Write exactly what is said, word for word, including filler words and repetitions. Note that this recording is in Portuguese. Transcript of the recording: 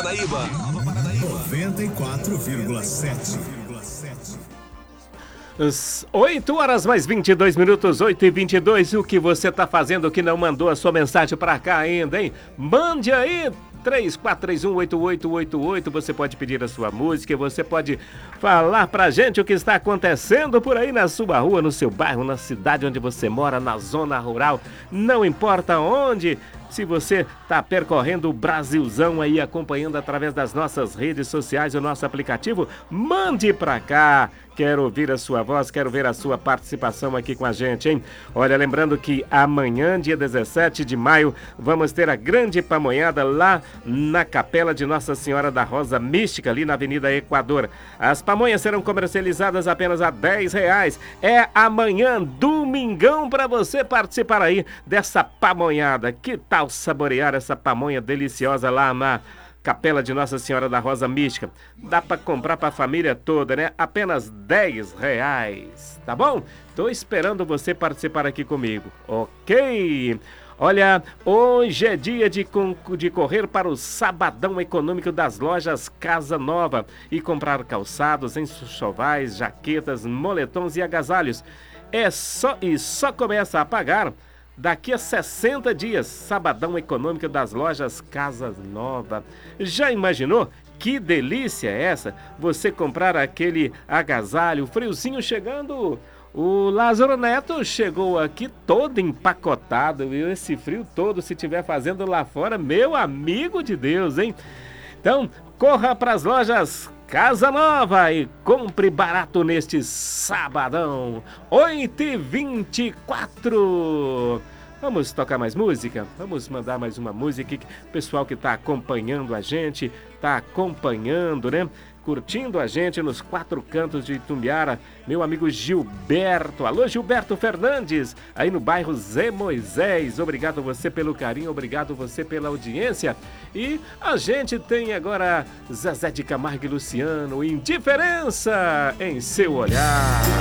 Paranaíba. noventa e quatro vírgula sete. oito horas mais vinte e dois minutos, oito e vinte e dois. O que você tá fazendo que não mandou a sua mensagem pra cá ainda, hein? Mande aí! três quatro três um oito oito oito oito. Você pode pedir a sua música, você pode falar pra gente o que está acontecendo por aí na sua rua, no seu bairro, na cidade onde você mora, na zona rural, não importa onde. Se você está percorrendo o Brasilzão aí, acompanhando através das nossas redes sociais, o nosso aplicativo, mande pra cá. Quero ouvir a sua voz, quero ver a sua participação aqui com a gente, hein? Olha, lembrando que amanhã, dia dezessete de maio, vamos ter a grande pamonhada lá na Capela de Nossa Senhora da Rosa Mística, ali na Avenida Equador. As pamonhas serão comercializadas apenas a dez reais. É amanhã, domingão, para você participar aí dessa pamonhada. Que tal saborear essa pamonha deliciosa lá na Capela de Nossa Senhora da Rosa Mística? Dá para comprar para a família toda, né? Apenas dez reais, tá bom? Tô esperando você participar aqui comigo, ok? Olha, hoje é dia de, de correr para o Sabadão Econômico das Lojas Casa Nova e comprar calçados, enxovais, jaquetas, moletons e agasalhos. É só e só começa a pagar daqui a sessenta dias, Sabadão Econômico das Lojas Casa Nova. Já imaginou? Que delícia é essa? Você comprar aquele agasalho, friozinho chegando. O Lázaro Neto chegou aqui todo empacotado, viu? Esse frio todo, se estiver fazendo lá fora, meu amigo de Deus, hein? Então, corra para as lojas Casa Nova e compre barato neste sabadão, oito e vinte e quatro. Vamos tocar mais música? Vamos mandar mais uma música. O pessoal que está acompanhando a gente, está acompanhando, né? Curtindo a gente nos quatro cantos de Itumbiara, meu amigo Gilberto. Alô, Gilberto Fernandes, aí no bairro Zé Moisés. Obrigado você pelo carinho, obrigado você pela audiência. E a gente tem agora Zezé de Camargo e Luciano, Indiferença em Seu Olhar.